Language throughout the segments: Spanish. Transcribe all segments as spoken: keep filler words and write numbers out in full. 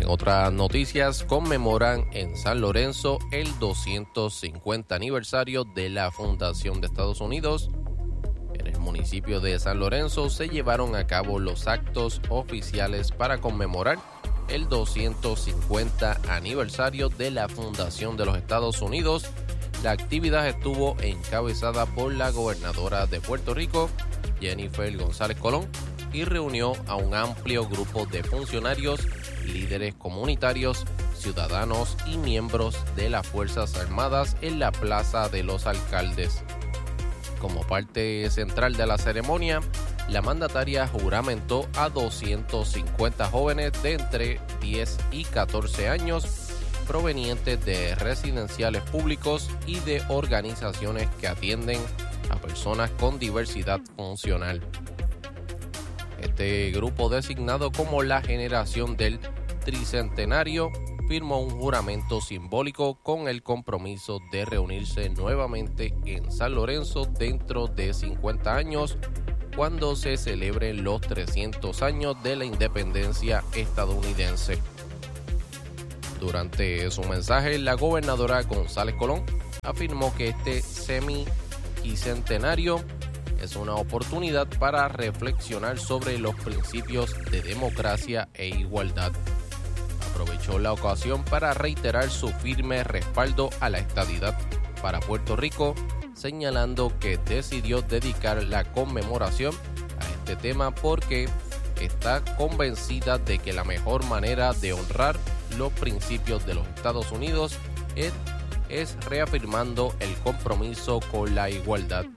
En otras noticias, conmemoran en San Lorenzo el doscientos cincuenta aniversario de la fundación de Estados Unidos. En el municipio de San Lorenzo se llevaron a cabo los actos oficiales para conmemorar el doscientos cincuenta aniversario de la fundación de los Estados Unidos. La actividad estuvo encabezada por la gobernadora de Puerto Rico, Jennifer González Colón, y reunió a un amplio grupo de funcionarios, líderes comunitarios, ciudadanos y miembros de las Fuerzas Armadas en la Plaza de los Alcaldes. Como parte central de la ceremonia, la mandataria juramentó a doscientos cincuenta jóvenes de entre diez y catorce años provenientes de residenciales públicos y de organizaciones que atienden a personas con diversidad funcional. Este grupo, designado como la generación del tricentenario, firmó un juramento simbólico con el compromiso de reunirse nuevamente en San Lorenzo dentro de cincuenta años, cuando se celebren los trescientos años de la independencia estadounidense. Durante su mensaje, la gobernadora González Colón afirmó que este semi-bicentenario es una oportunidad para reflexionar sobre los principios de democracia e igualdad. Aprovechó la ocasión para reiterar su firme respaldo a la estadidad para Puerto Rico, señalando que decidió dedicar la conmemoración a este tema porque está convencida de que la mejor manera de honrar los principios de los Estados Unidos es, es reafirmando el compromiso con la igualdad.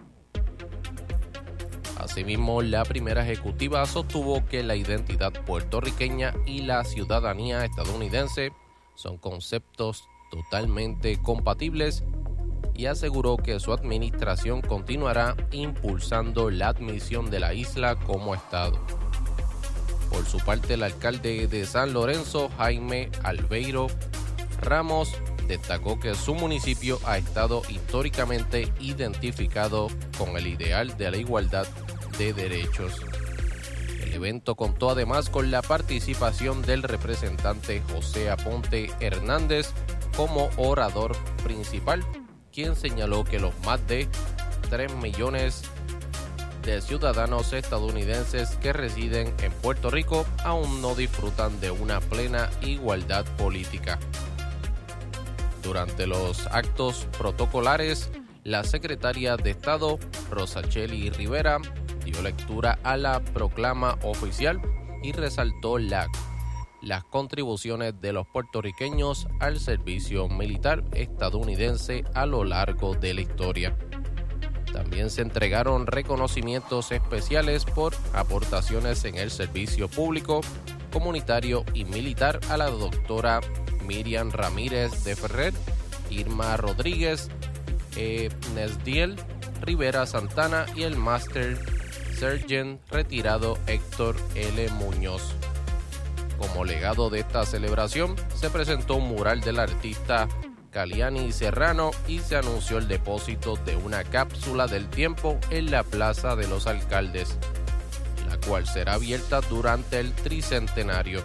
Asimismo, la primera ejecutiva sostuvo que la identidad puertorriqueña y la ciudadanía estadounidense son conceptos totalmente compatibles y aseguró que su administración continuará impulsando la admisión de la isla como estado. Por su parte, el alcalde de San Lorenzo, Jaime Albeiro Ramos, destacó que su municipio ha estado históricamente identificado con el ideal de la igualdad de derechos. El evento contó además con la participación del representante José Aponte Hernández como orador principal, quien señaló que los más de tres millones de ciudadanos estadounidenses que residen en Puerto Rico aún no disfrutan de una plena igualdad política. Durante los actos protocolares, la secretaria de Estado, Rosacheli Rivera, dio lectura a la proclama oficial y resaltó la, las contribuciones de los puertorriqueños al servicio militar estadounidense a lo largo de la historia. También se entregaron reconocimientos especiales por aportaciones en el servicio público, comunitario y militar a la doctora Miriam Ramírez de Ferrer, Irma Rodríguez, eh, Nesdiel Rivera Santana y el Master Sergeant retirado Héctor L. Muñoz. Como legado de esta celebración, se presentó un mural del artista Caliani Serrano y se anunció el depósito de una cápsula del tiempo en la Plaza de los Alcaldes, la cual será abierta durante el tricentenario.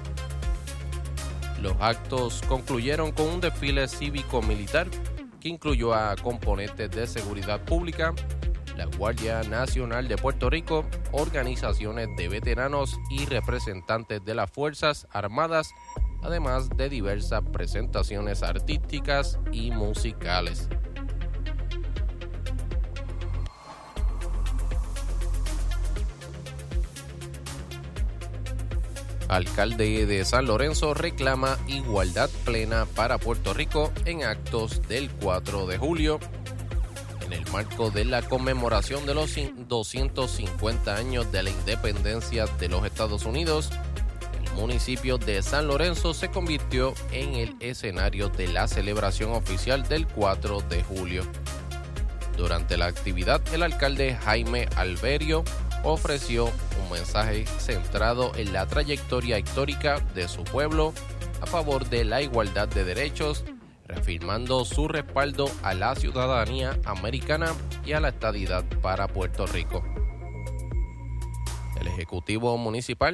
Los actos concluyeron con un desfile cívico-militar que incluyó a componentes de seguridad pública, la Guardia Nacional de Puerto Rico, organizaciones de veteranos y representantes de las Fuerzas Armadas, además de diversas presentaciones artísticas y musicales. Alcalde de San Lorenzo reclama igualdad plena para Puerto Rico en actos del cuatro de julio. En el marco de la conmemoración de los doscientos cincuenta años de la independencia de los Estados Unidos, el municipio de San Lorenzo se convirtió en el escenario de la celebración oficial del cuatro de julio. Durante la actividad, el alcalde Jaime Alberio ofreció un mensaje centrado en la trayectoria histórica de su pueblo a favor de la igualdad de derechos, reafirmando su respaldo a la ciudadanía americana y a la estadidad para Puerto Rico. El Ejecutivo Municipal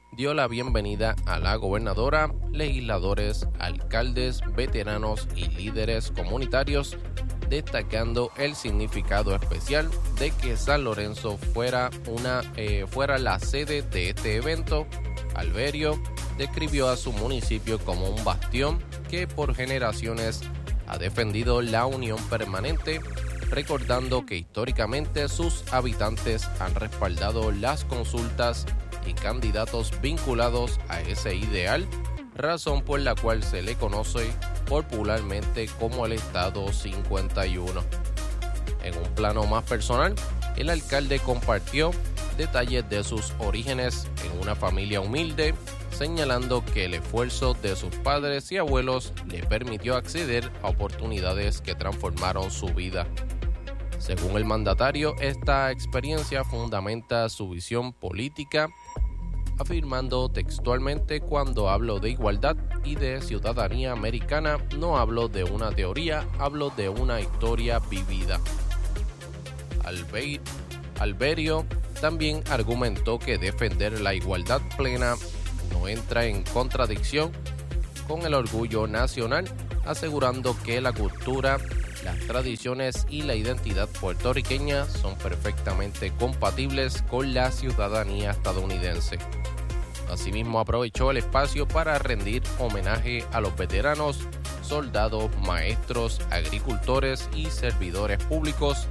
dio la bienvenida a la gobernadora, legisladores, alcaldes, veteranos y líderes comunitarios, destacando el significado especial de que San Lorenzo fuera, una, eh, fuera la sede de este evento. Alberio describió a su municipio como un bastión que por generaciones ha defendido la unión permanente, recordando que históricamente sus habitantes han respaldado las consultas y candidatos vinculados a ese ideal, razón por la cual se le conoce popularmente como el Estado cincuenta y uno. En un plano más personal, el alcalde compartió detalles de sus orígenes en una familia humilde, señalando que el esfuerzo de sus padres y abuelos le permitió acceder a oportunidades que transformaron su vida. Según el mandatario, esta experiencia fundamenta su visión política, afirmando textualmente: cuando hablo de igualdad y de ciudadanía americana, no hablo de una teoría, hablo de una historia vivida. Albe- Alberio también argumentó que defender la igualdad plena no entra en contradicción con el orgullo nacional, asegurando que la cultura, las tradiciones y la identidad puertorriqueña son perfectamente compatibles con la ciudadanía estadounidense. Asimismo, aprovechó el espacio para rendir homenaje a los veteranos, soldados, maestros, agricultores y servidores públicos